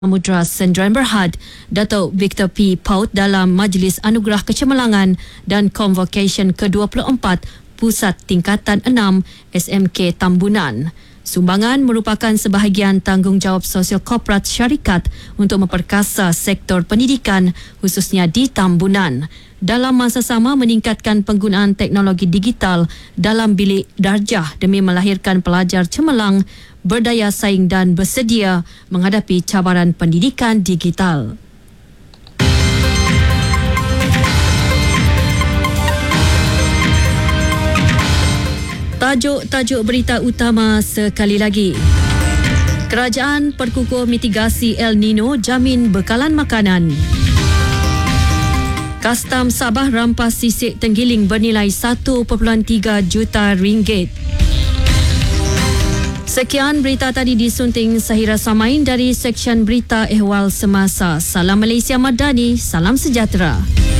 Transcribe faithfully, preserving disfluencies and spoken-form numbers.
Samudra Sendirian Berhad, Datuk Victor P. Paut dalam Majlis Anugerah Kecemerlangan dan Convocation ke dua puluh empat Pusat Tingkatan enam S M K Tambunan. Sumbangan merupakan sebahagian tanggungjawab sosial korporat syarikat untuk memperkasa sektor pendidikan khususnya di Tambunan. Dalam masa sama meningkatkan penggunaan teknologi digital dalam bilik darjah demi melahirkan pelajar cemerlang, berdaya saing dan bersedia menghadapi cabaran pendidikan digital. Tajuk-tajuk berita utama sekali lagi. Kerajaan perkukuh mitigasi El Nino jamin bekalan makanan. Kastam Sabah rampas sisik tenggiling bernilai satu perpuluhan tiga juta ringgit. Sekian berita tadi disunting Sahira Samain dari Seksyen Berita Ehwal Semasa. Salam Malaysia Madani, salam sejahtera.